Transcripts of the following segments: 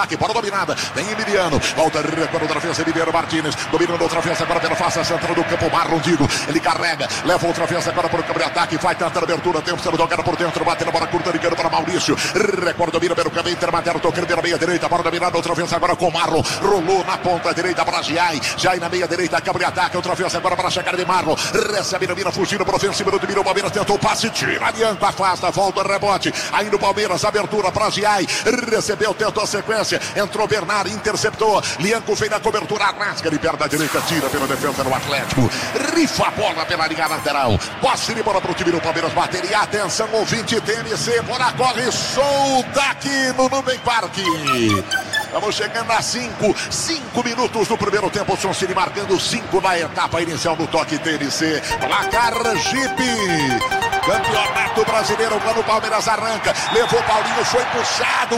Aqui, bola dominada, vem Emiliano, volta recuando outra vez Emiliano Martins, dominando outra vez agora pela face central do campo, Marlon Digo, ele carrega, leva outra vez agora para o campo de ataque, vai tentar abertura, tem sendo jogada por dentro, bate na bola curta, ligando para Maurício, recuando, domina pelo caminho intermediário, tocando pela meia direita, bola dominada outra vez agora com Marlon, rolou na ponta direita para Giai na meia direita, campo de ataque, outra vez agora para chegar de Marlon, recebe, domina, fugindo para o ofensivo, domina o Palmeiras, tentou o passe, tira adianta, afasta, volta, rebote, ainda o Palmeiras, abertura para Giai, recebeu, tentou a sequência, entrou Bernardo, interceptou, Lianco vem na cobertura, rasga de perna direita, tira pela defesa do Atlético, rifa a bola pela linha lateral, posse de bola para o time do Palmeiras bater, e atenção, ouvinte TMC, bola corre solta aqui no Nubem Parque. Estamos chegando a 5 minutos do primeiro tempo, Soncini marcando 5 na etapa inicial do toque TMC, placar Jeep. Campeonato Brasileiro, quando o Palmeiras arranca, levou Paulinho, foi puxado.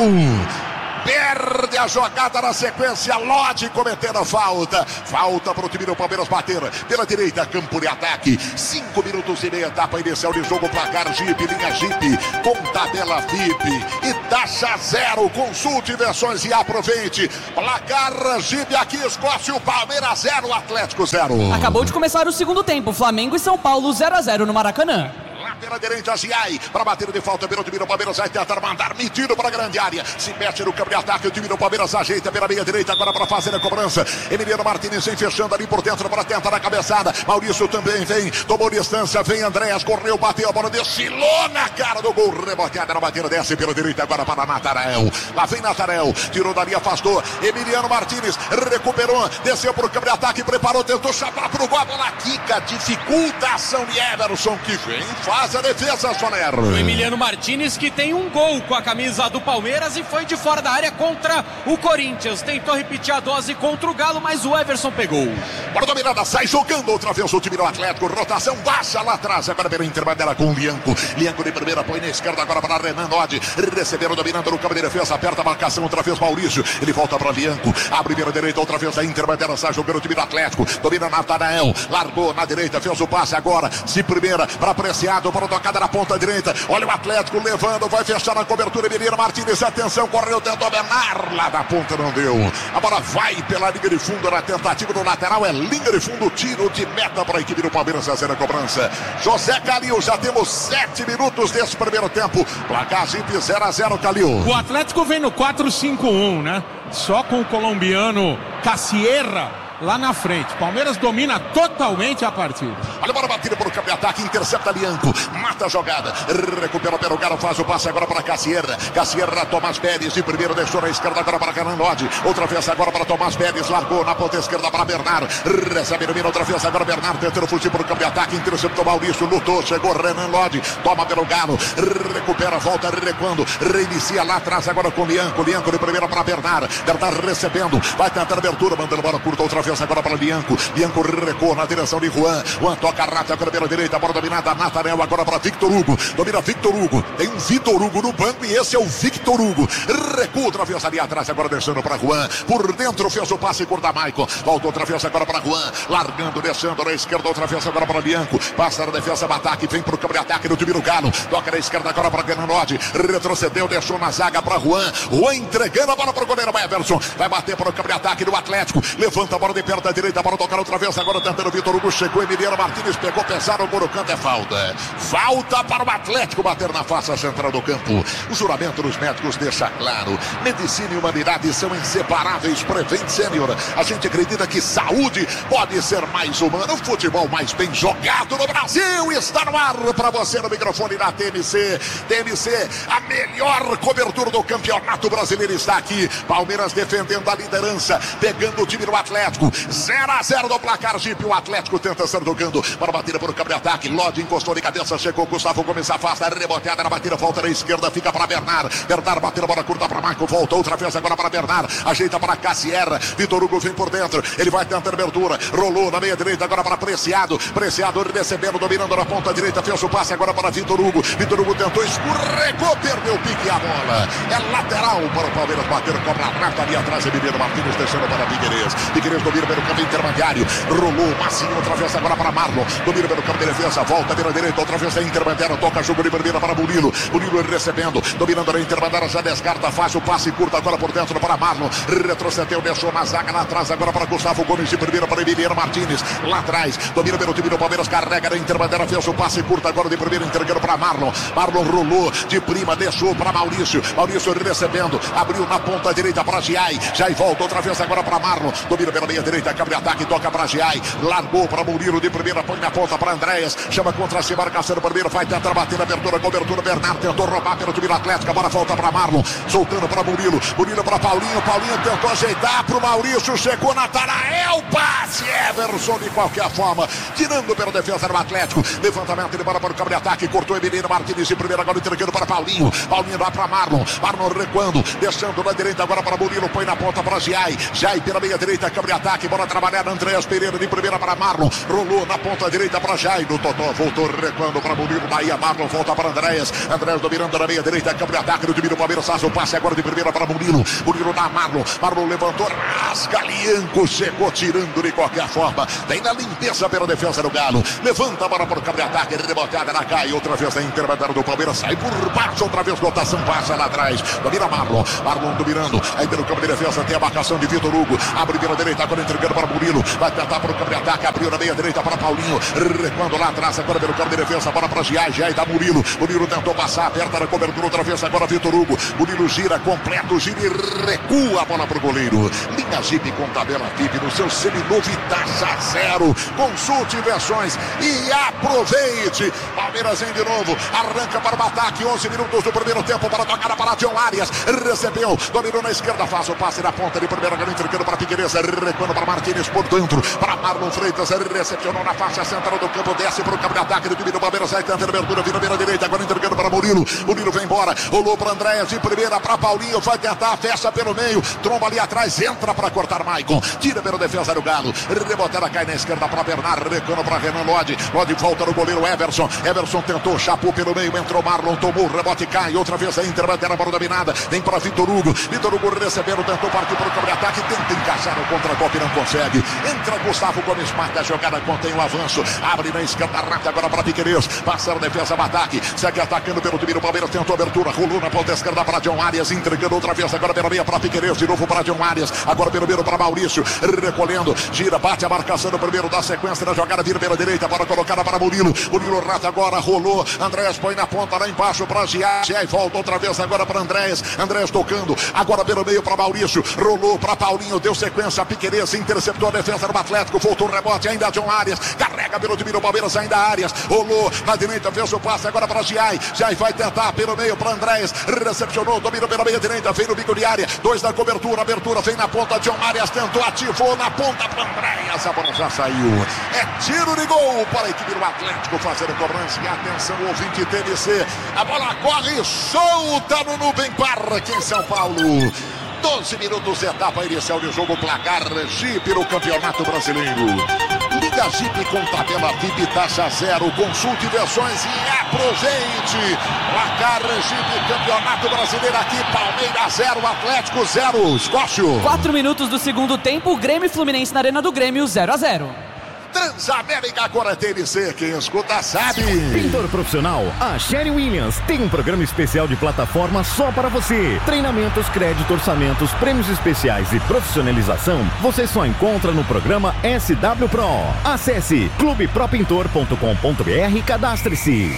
Perde a jogada na sequência, Lodi cometendo a falta. Falta para o time do Palmeiras bater pela direita, campo de ataque. 5 minutos e meia, etapa inicial de jogo, placar Jeep, linha Jeep, com tabela VIP e taxa zero. Consulte versões e aproveite. Placar Jeep, aqui Escócia, o Palmeiras 0, Atlético 0. Acabou de começar o segundo tempo, Flamengo e São Paulo 0-0 no Maracanã. Lá pela direita, Giai, para bater de falta pelo time do Palmeiras, vai tentar mandar, metido para a grande área, se mete no campo de ataque, o time do Palmeiras ajeita pela meia direita, agora para fazer a cobrança, Emiliano Martins vem fechando ali por dentro para tentar a cabeçada, Maurício também vem, tomou distância, vem Andréas, correu, bateu a bola, desfilou na cara do gol, reboteada na batida, desce pela direita, agora para Nathanael, lá vem Nathanael, tirou dali, afastou, Emiliano Martins, recuperou, desceu para o campo de ataque, preparou, tentou chamar para o gol, a bola quica, dificulta a ação de Everson, que vem, faz a defesa, Soler. O Emiliano Martins, que tem um gol com a camisa do Palmeiras e foi de fora da área contra o Corinthians. Tentou repetir a dose contra o Galo, mas o Everson pegou. Bola dominada, sai jogando outra vez o time do Atlético. Rotação baixa lá atrás, agora pela intermediária com o Lianco. Lianco de primeira, põe na esquerda agora para Renan Lodi. Receberam, dominando no campo de defesa, aperta a marcação outra vez Maurício. Ele volta para Lianco, abre pela direita, outra vez a intermediária, sai jogando o time do Atlético. Domina Nathanael, largou na direita, fez o passe agora. Se primeira, para Apreciado, para tocada na ponta direita, olha o Atlético levando, vai fechar na cobertura, Emiliano Martins, atenção, correu, tentou Bernard, lá da ponta não deu, a bola vai pela linha de fundo, na tentativa do lateral, é linha de fundo, tiro de meta para a equipe do Palmeiras fazer a cobrança. José Calil, já temos 7 minutos desse primeiro tempo, placar Jeep 0-0, Calil. O Atlético vem no 4-5-1, né? Só com o colombiano Casierra lá na frente. Palmeiras domina totalmente a partida. Olha a bola batida por campo de ataque, intercepta Lianco, mata a jogada, recupera pelo Galo, faz o passe agora para Casierra, Tomás Pérez, de primeiro deixou na esquerda agora para Renan Lodi, outra vez agora para Tomás Pérez, largou na ponta esquerda para Bernard, recebe domina outra vez agora Bernard, tentando fugir por campo de ataque, interceptou Maurício, lutou, chegou Renan Lodi, toma pelo Galo, recupera, volta recuando, reinicia lá atrás agora com Lianco de primeira para Bernard recebendo, vai tentar abertura, mandando bola curta outra vez agora para Lianco recuou na direção de Juan toca a rata agora pela direita, bola dominada, Nathanael agora para Victor Hugo, domina Victor Hugo, tem um Vitor Hugo no banco e esse é o Victor Hugo, recua outra vez ali atrás, agora deixando para Juan, por dentro fez o passe curta Maicon, volta outra vez agora para Juan, largando, deixando na esquerda outra vez agora para Lianco, passa na defesa, ataque, vem para o campo de ataque do time do Galo, toca na esquerda agora para Gananotti, retrocedeu, deixou na zaga para Juan entregando a bola para o goleiro Everson, vai bater para o campo de ataque do Atlético, levanta a bola de perto da direita para tocar outra vez, agora tentando Vitor Hugo, chegou Emiliano Martins, pegou pesado, o canto é falta para o Atlético bater na face central do campo. O juramento dos médicos deixa claro, medicina e humanidade são inseparáveis. Prevent Senior, a gente acredita que saúde pode ser mais humana, o futebol mais bem jogado no Brasil está no ar para você no microfone da TMC, a melhor cobertura do campeonato brasileiro está aqui, Palmeiras defendendo a liderança, pegando o time do Atlético, 0-0 no placar Jeep, o Atlético tenta ser jogando para a batida por o campo de ataque, Lodi encostou de cabeça, chegou Gustavo Gomes, afasta, reboteada na batida, volta na esquerda, fica para Bernard bateu a bola curta para Marco, volta outra vez agora para Bernard, ajeita para Casierra, Vitor Hugo vem por dentro, ele vai tentar abertura, rolou na meia direita agora para Preciado recebendo, dominando na ponta direita, fez o passe agora para Vitor Hugo tentou, escorregou, perdeu o pique e a bola é lateral para o Palmeiras bater, cobra a rata ali atrás, Emiliano Martins deixando para Figueirense domina pelo campo intermediário, rolou, Massinho, outra vez agora para Marlon, domina pelo campo de defesa, volta pela direita, outra vez a intermediária, toca jogo de primeira para Murilo recebendo, dominando a intermediária, já descarta, faz o passe curto agora por dentro para Marlon, retrocedeu, deixou na zaga lá atrás agora para Gustavo Gomes de primeira para Emiliano Martins, lá atrás, domina pelo time do Palmeiras, carrega na intermediária, fez o passe curto agora de primeira, entregando para Marlon rolou de prima, deixou para Maurício recebendo, abriu na ponta direita para Giai volta outra vez agora para Marlon, domina pela meia direita, cabe ataque, toca para Giai, largou para Murilo de primeira, põe na ponta para Andréas, chama contra a cima, Marcação primeiro, vai tentar bater na abertura, cobertura, Bernardo tentou roubar pelo time do Atlético, agora volta para Marlon, soltando para Murilo para Paulinho tentou ajeitar para o Maurício, chegou Natanael, passe, Everson de qualquer forma, tirando pela defesa do Atlético, levantamento de bola para o cabo de ataque, cortou Emiliano Martins de primeira, agora entregando para Paulinho vai para Marlon recuando, deixando na direita agora para Murilo, põe na ponta para Giai pela meia direita, cabo de ataque, bola trabalhada, Andréas Pereira de primeira para Marlon, rolou na ponta direita para Giai, no Totó, voltou recuando para Murilo, daí a Marlon volta para Andréas dominando na meia direita, cabo de ataque do time do Palmeiras, faz o passe agora de primeira para Murilo na Marlon levantou, rasga Lianco, chegou tirando de qualquer forma, vem na limpeza pela defesa do Galo, levanta a bola para o cabo de ataque, rebotada na cai, outra vez a intermediária do Palmeiras, sai por baixo, outra vez rotação, passa lá atrás, domina Marlon dominando, aí pelo campo de defesa tem a marcação de Vitor Hugo, abre pela direita, agora entregando para Murilo, vai tentar para o campo de ataque, abriu na meia direita para Paulinho, recuando lá atrás, agora pelo campo de defesa, bola para Giai da Murilo tentou passar, aperta na cobertura, outra vez agora Vitor Hugo, Murilo gira completo, gira e recua a bola para o goleiro, linha Jeep com tabela VIP no seu seminovo e taxa zero, consulte versões e aproveite, Palmeiras vem de novo, arranca para o ataque, 11 minutos do primeiro tempo para tocar para John Arias, recebeu, dominou na esquerda, faz o passe na ponta de primeira, entregando para Figueiredo, recuando para Martínez por dentro, para Marlon Freitas, recepcionou na faixa central do campo, desce para o campo de ataque do time do Palmeiras, sai tentando abertura, vira pela direita, agora entregando para Murilo vem embora, rolou para Andréas de primeira, para Paulinho, vai tentar, fecha pelo meio, tromba ali atrás, entra para cortar Maicon, tira pela defesa do Galo, rebotada, cai na esquerda para Bernardo, recuando para Renan Lodi volta no goleiro Everson tentou, chapou pelo meio, entrou Marlon, tomou, rebote, cai, outra vez a intermediária para dominada, vem para Vitor Hugo recebendo, tentou partir para o campo de ataque, tenta encaixar o contra-golpe, não consegue, entra Gustavo Gomes, mata a jogada, contém o avanço, abre na esquerda, rata agora para Figueiredo, passa a defesa, ataque, segue atacando pelo time do Palmeiras, tentou abertura, rolou na ponta esquerda para John Arias, entregando outra vez, agora pela meia para Figueiredo, de novo para John Arias, agora pelo meio para Maurício, recolhendo, gira, bate a marcação do primeiro da sequência da jogada, vira pela direita, para colocada para Murilo rata agora, rolou, Andréas põe na ponta lá embaixo para Giai, volta outra vez agora para Andréas tocando, agora pelo meio para Maurício, rolou para Paulinho, deu sequência, Piquerez interceptou a defesa do Atlético, voltou o rebote, ainda John Arias, carrega pelo time do Palmeiras, ainda Arias, rolou na direita, fez o passe agora para Giai vai tentar pelo meio para Andréas, recepcionou, dominou pela meia direita, vem no bico de área, 2 na cobertura, abertura, vem na ponta, John Arias tentou, ativou na ponta para Andréas, a bola já saiu, é tiro de gol para a equipe do Atlético fazendo cobrança, e atenção, ouvinte TNC, a bola corre solta no Nubem Parque em São Paulo. 12 minutos, etapa inicial de jogo, placar Jeep no Campeonato Brasileiro. Liga Jeep com tabela VIP, taxa zero, consulte versões e aproveite. Placar Jeep, Campeonato Brasileiro aqui, Palmeiras 0, Atlético 0, Escócio. 4 minutos do segundo tempo, Grêmio e Fluminense na Arena do Grêmio, 0-0. Transamérica agora TNC, quem escuta sabe. Pintor profissional, a Sherry Williams tem um programa especial de plataforma só para você. Treinamentos, crédito, orçamentos, prêmios especiais e profissionalização, você só encontra no programa SW Pro. Acesse clubepropintor.com.br e cadastre-se.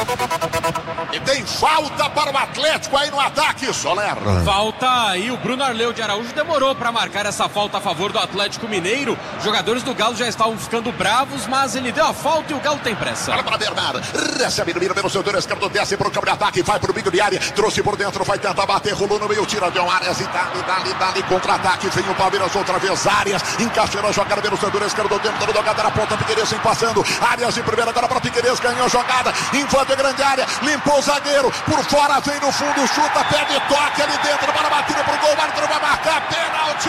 E tem falta para o Atlético aí no ataque, Soler. Falta aí, o Bruno Arleu de Araújo demorou para marcar essa falta a favor do Atlético Mineiro. Jogadores do Galo já estavam ficando bravos, mas ele deu a falta e o Galo tem pressa. Olha para Bernardo, recebe no pelo setor esquerdo, desce para o campo de ataque, vai para o bico de área, trouxe por dentro, vai tentar bater, rolou no meio, tira de Arias e dá-lhe contra-ataque, vem o Palmeiras outra vez, Arias, encaixou a jogada pelo setor esquerdo, dentro da jogada na ponta, Figueiredo passando, Arias de primeira, agora para Figueiredo, ganhou a jogada, invade a grande área, limpou o zagueiro, por fora, vem no fundo, chuta, perde toque ali dentro, para batida pro gol, o árbitro vai marcar, pênalti!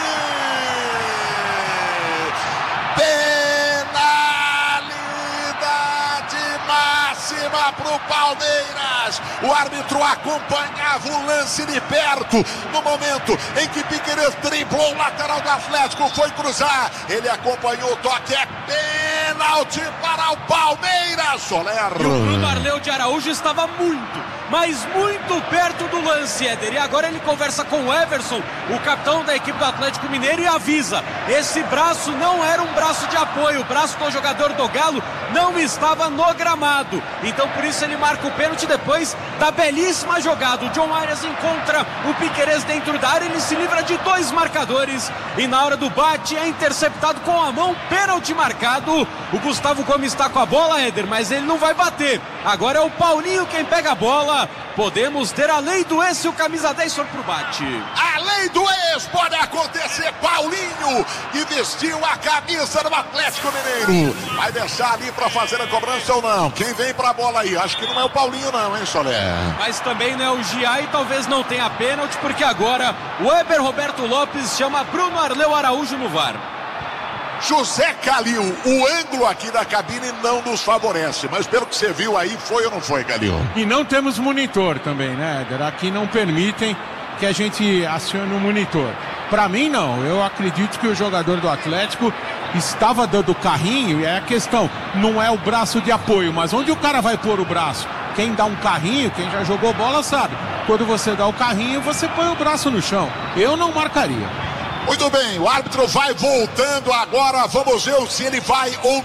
Penalidade máxima pro do Palmeiras. O árbitro acompanhava o lance de perto. No momento em que Piquerez driblou o lateral do Atlético, foi cruzar. Ele acompanhou o toque, é pênalti para o Palmeiras, Soler. E o Bruno Arleu de Araújo estava muito, mas muito perto do lance, Éder. E agora ele conversa com o Everson, o capitão da equipe do Atlético Mineiro, e avisa: esse braço não era um braço de apoio, o braço do jogador do Galo não estava no gramado. Então por isso ele marca o pênalti depois da belíssima jogada. O John Arias encontra o Piquerez dentro da área, ele se livra de 2 marcadores e na hora do bate é interceptado com a mão, pênalti marcado. O Gustavo Gomes está com a bola, Éder, mas ele não vai bater. Agora é o Paulinho quem pega a bola. Podemos ter a lei do ex e o camisa 10 for pro bate. A lei do ex pode acontecer. Paulinho, que vestiu a camisa do Atlético Mineiro, vai deixar ali para fazer a cobrança ou não? Quem vem pra bola aí? Acho que não é o Paulinho não, hein, Soler? Mas também não é o Gia e talvez não tenha pênalti, porque agora o Weber Roberto Lopes chama Bruno Arleu Araújo no VAR. José Calil, o ângulo aqui da cabine não nos favorece, mas pelo que você viu aí, foi ou não foi, Calil? E não temos monitor também, né, Éder? Aqui não permitem que a gente acione o monitor. Para mim, não. Eu acredito que o jogador do Atlético estava dando carrinho, e é a questão, não é o braço de apoio, mas onde o cara vai pôr o braço? Quem dá um carrinho, quem já jogou bola sabe. Quando você dá o carrinho, você põe o braço no chão. Eu não marcaria. Muito bem, o árbitro vai voltando agora, vamos ver se ele vai ou